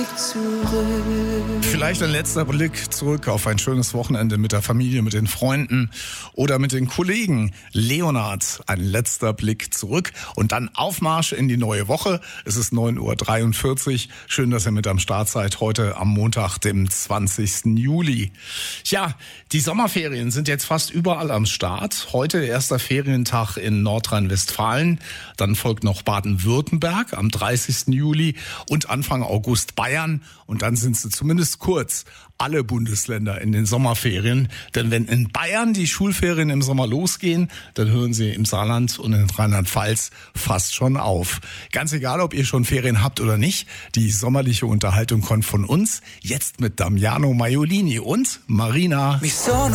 Vielleicht ein letzter Blick zurück auf ein schönes Wochenende mit der Familie, mit den Freunden oder mit den Kollegen. Leonard, ein letzter Blick zurück und dann Aufmarsch in die neue Woche. Es ist 9:43 Uhr. Schön, dass ihr mit am Start seid heute am Montag, dem 20. Juli. Ja, die Sommerferien sind jetzt fast überall am Start. Heute erster Ferientag in Nordrhein-Westfalen. Dann folgt noch Baden-Württemberg am 30. Juli und Anfang August Bayern. Und dann sind sie zumindest kurz alle Bundesländer in den Sommerferien. Denn wenn in Bayern die Schulferien im Sommer losgehen, dann hören sie im Saarland und in Rheinland-Pfalz fast schon auf. Ganz egal, ob ihr schon Ferien habt oder nicht, die sommerliche Unterhaltung kommt von uns. Jetzt mit Damiano Maiolini und Marina.